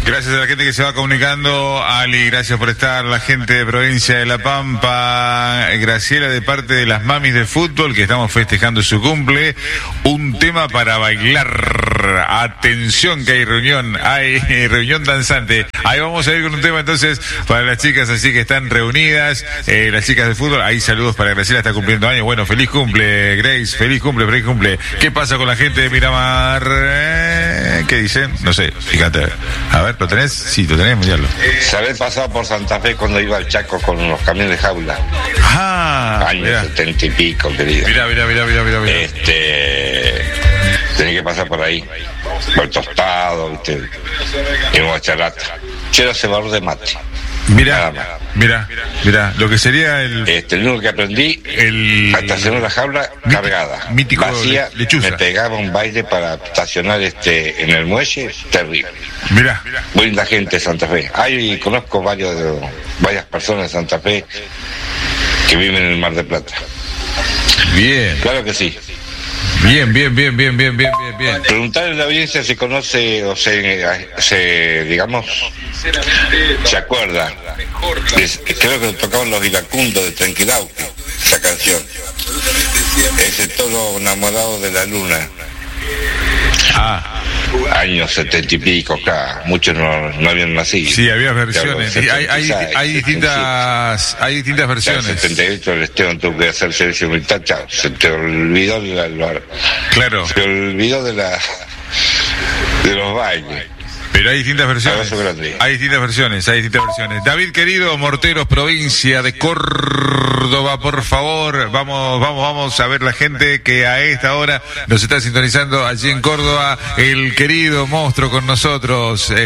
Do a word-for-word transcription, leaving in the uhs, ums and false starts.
Gracias a la gente que se va comunicando. Ali, gracias por estar. La gente de Provincia de La Pampa. Graciela, de parte de las mamis de fútbol, que estamos festejando su cumple. Un tema para bailar. Atención que hay reunión. Hay reunión danzante. Ahí vamos a ir con un tema entonces para las chicas así que están reunidas. Eh, las chicas de fútbol. Ahí saludos para Graciela, está cumpliendo años. Bueno, feliz cumple, Grace. Feliz cumple, feliz cumple. ¿Qué pasa con la gente de Miramar? Eh, ¿Qué dicen? No sé, fíjate. A ver, ¿lo tenés? Sí, lo tenés, miralo. Se había pasado por Santa Fe cuando iba al Chaco con los camiones de jaula. Ah, años mirá. setenta y pico, querido. Mirá, mirá, mirá, mirá, mirá, mirá. Este, tenía que pasar por ahí, por el tostado, viste, en Guacharata. Yo era cebador de mate. Mirá, mirá, mirá, lo que sería el... Este, lo único que aprendí, el, a estacionar la jaula mítico, cargada, mítico vacía, lechuza. me pegaba un baile para estacionar este en el muelle, terrible. Mirá. Muy linda gente de Santa Fe. Hay, conozco varios de, varias personas de Santa Fe que viven en el Mar del Plata. Bien. Claro que sí. Bien, bien, bien, bien, bien, bien, bien, bien. Preguntarle a la audiencia si conoce o se, se digamos, se acuerda. Es, creo que tocaban los iracundos de Tranquilauqui, esa canción. Ese toro enamorado de la luna. Ah. Años setenta y pico acá, muchos no, no habían nacido. Sí, había versiones. Claro, hay, hay, hay distintas, hay distintas versiones. En el setenta y ocho el Esteban tuvo que hacer servicio militar, chao, se te olvidó de la, la, claro. Se olvidó de la de los bailes. Pero hay distintas versiones. Hay distintas versiones, hay distintas versiones. David querido, Morteros, provincia de Córdoba, por favor, vamos, vamos, vamos a ver la gente que a esta hora nos está sintonizando allí en Córdoba. El querido monstruo con nosotros.